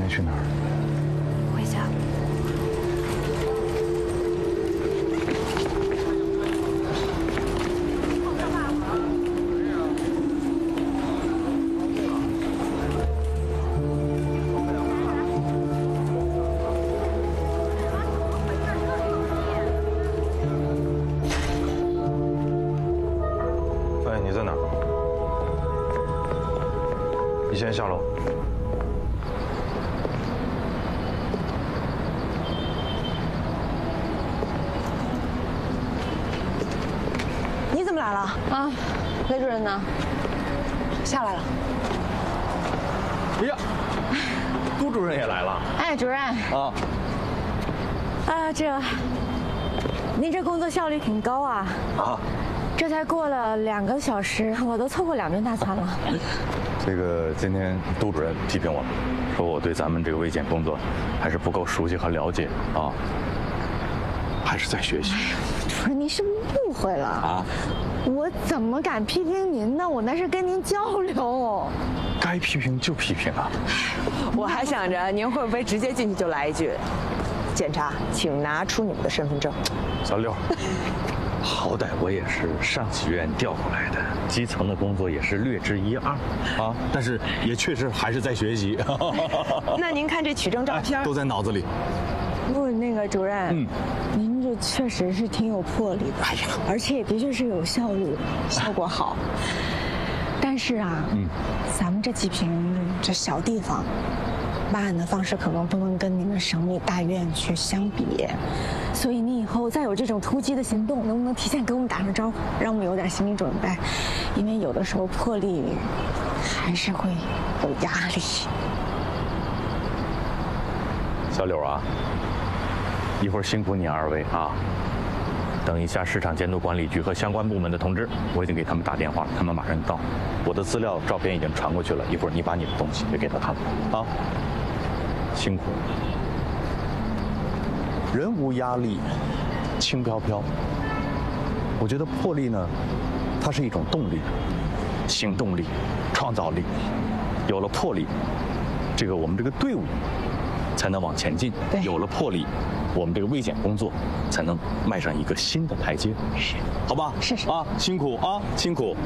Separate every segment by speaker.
Speaker 1: 天去哪儿？
Speaker 2: 回家。
Speaker 1: 哎，你在哪儿？你先下楼。
Speaker 2: 你怎么来了？
Speaker 3: 啊，雷主任呢？
Speaker 2: 下来了。
Speaker 4: 哎呀，杜主任也来了。
Speaker 3: 哎，主任。
Speaker 4: 啊。
Speaker 2: 您这工作效率挺高啊。
Speaker 4: 啊。
Speaker 2: 这才过了2个小时，我都凑过2顿大餐了。
Speaker 4: 这个今天杜主任批评我，说我对咱们这个卫检工作还是不够熟悉和了解啊，还是在学习。
Speaker 2: 主任，您是不是误会了
Speaker 4: 啊？
Speaker 2: 我怎么敢批评您呢？我那是跟您交流。
Speaker 4: 该批评就批评啊！
Speaker 5: 我还想着您会不会直接进去就来一句：“检查，请拿出你们的身份证。”
Speaker 4: 小六，好歹我也是上戏院调过来的，基层的工作也是略知一二啊，但是也确实还是在学习。
Speaker 5: 那您看这取证照片，
Speaker 4: 都在脑子里。
Speaker 2: 不，那个主任，您这确实是挺有魄力的，
Speaker 4: 哎呀，
Speaker 2: 而且也的确是有效率，效果好。但是啊，咱们这几平这小地方，办案的方式可能不能跟你们省里大院去相比，所以你以后再有这种突击的行动，能不能提前给我们打声招呼，让我们有点心理准备？因为有的时候魄力还是会有压力。
Speaker 4: 小柳啊，一会儿辛苦你2位啊。等一下，市场监督管理局和相关部门的通知，我已经给他们打电话了，他们马上就到。我的资料、照片已经传过去了，一会儿你把你的东西也给他看啊。辛苦。人无压力，轻飘飘。我觉得魄力呢，它是一种动力，行动力、创造力。有了魄力，我们这个队伍才能往前进。有了魄力，我们这个卫检工作才能迈上一个新的台阶。是，好吧？
Speaker 2: 是
Speaker 4: 啊，辛苦啊，辛苦。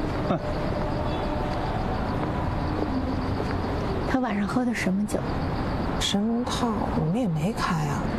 Speaker 2: 他晚上喝的什么酒？
Speaker 5: 神龙套我们也没开啊。